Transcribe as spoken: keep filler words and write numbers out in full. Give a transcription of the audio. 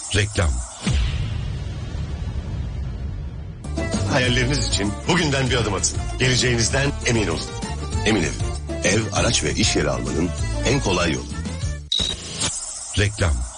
Reklam. Hayalleriniz için bugünden bir adım atın. Geleceğinizden emin olun. Emin Ev. Ev, araç ve iş yeri almanın en kolay yolu. Reklam.